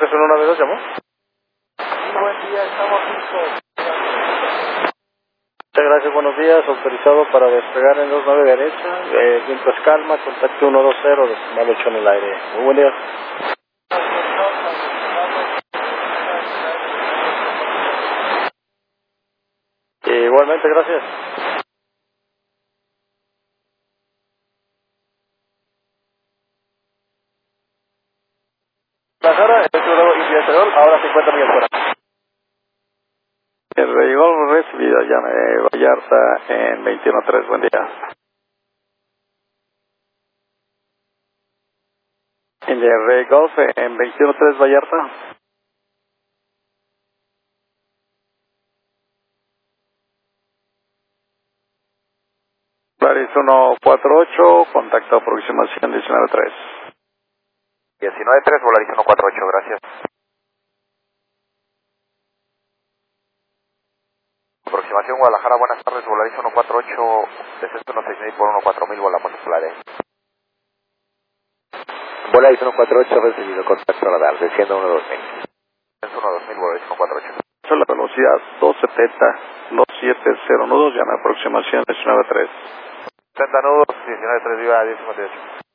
31992, llamó. Sí, buen día, estamos listos. Muchas gracias, buenos días. Autorizado para despegar en 29 derecha. Viento es calma, contacto 120, decimal 8 en el aire. Muy buen día. Igualmente, gracias. Pasara, el programa individual, ahora 50 millas por hora. El Rey Golf recibido, llame Vallarta en 21-3, buen día. El Rey Golf en 21-3, Vallarta. Paris 148, contacto aproximación 19-3. 19-3, Volaris 148, gracias. Aproximación Guadalajara, buenas tardes, Volaris 148, descenso 16000 por 14000, volamos por la de. Volaris 148, recibido contacto radar, desciendo 12000. Descenso 12000, Volaris 148. La velocidad 270, 270 nudos, llame aproximación 19-3. 70 nudos, 19-3, viva 1058.